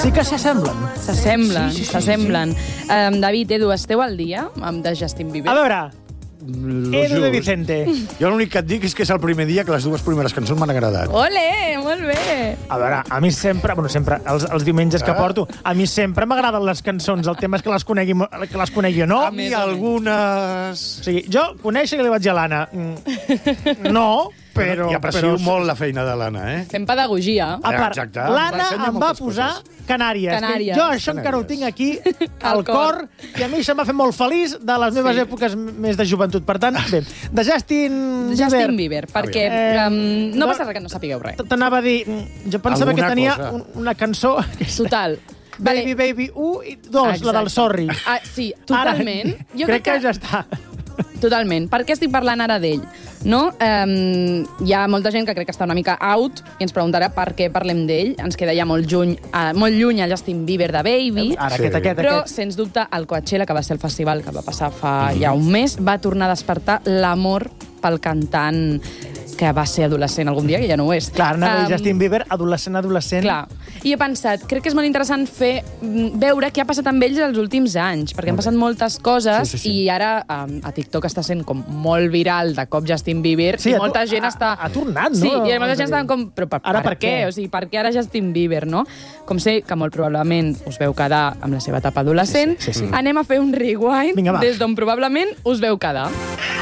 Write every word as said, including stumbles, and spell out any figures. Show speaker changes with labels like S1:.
S1: Sí que s'assemblen.
S2: S'assemblen,
S1: Sí, sí, sí,
S2: s'assemblen. Um, David, Edu, esteu al dia amb de Justin Bieber?
S1: A veure,
S3: Lo
S1: Edu de
S3: just.
S1: Vicente.
S3: Jo l'únic que et dic és que és el primer dia que les dues primeres cançons m'han agradat.
S2: Ole, molt bé.
S1: A veure, a mi sempre, bueno, sempre, els, els diumenges que
S3: Ah.
S1: porto, a mi sempre m'agraden les cançons, el tema és que les conegui, que les conegui o no.
S3: A mi algunes...
S1: O sigui, jo conèixer que li vaig dir a l'Anna, mm, no, però...
S3: I aprecio
S1: però,
S3: molt la feina de l'Anna, eh?
S2: Fem pedagogia.
S1: A part,
S3: Exacte.
S1: l'Anna
S3: M'ensenya
S1: em va
S3: moltes
S1: posar
S3: coses.
S1: Canàries.
S2: Canàries.
S1: Jo això encara ho tinc aquí, al
S2: Al cor.
S1: cor, i a mi això m'ha fet molt feliç de les meves
S2: Sí.
S1: èpoques més de joventut. Per tant, bé, de Justin
S2: Justin Bieber, perquè
S1: Eh,
S2: um, no
S1: no-
S2: passa res que no sapigueu res.
S1: T'anava a dir, mm, jo pensava
S3: Alguna
S1: que tenia
S3: cosa.
S1: un, una cançó... que és
S2: Total.
S1: Baby, Baby, u i dos, la del
S2: Exacte.
S1: Sorry.
S2: Ah, sí, totalment.
S1: Ara,
S2: Jo
S1: crec que ja està.
S2: Totalment. Per què estic parlant ara d'ell? No? Um, hi ha molta gent que crec que està una mica out i ens preguntarà per què parlem d'ell. Ens queda ja molt, juny, uh, molt lluny el Justin Bieber de Baby.
S1: Ara,
S3: Sí.
S1: aquest, aquest,
S2: Però,
S1: aquest.
S2: sens dubte, el Coachella, que va ser el festival que va passar fa ja un mes, va tornar a despertar l'amor pel cantant que va ser adolescent algun dia, que ja no ho és.
S1: Clar, anava a dir
S2: Um,
S1: Justin Bieber, adolescent, adolescent.
S2: Clar. I he pensat, crec que és molt interessant fer mm, veure què ha passat amb ells els últims anys, perquè han passat moltes coses
S3: Sí, sí, sí.
S2: i ara um, a TikTok està sent com molt viral de cop Justin Bieber
S1: Sí,
S2: i
S1: ha
S2: molta
S1: tu-
S2: gent
S1: ha-
S2: està...
S1: ha tornat, no?
S2: Sí, i molta
S1: És a
S2: gent
S1: dir,
S2: està com, però per,
S1: ara
S2: per,
S1: per
S2: què?
S1: què?
S2: O sigui, per què ara Justin Bieber, no? Com sé que molt probablement us veu quedar amb la seva etapa adolescent,
S1: Sí, sí, sí, sí.
S2: anem a fer un rewind
S1: Vinga, va.
S2: des d'on probablement us veu quedar.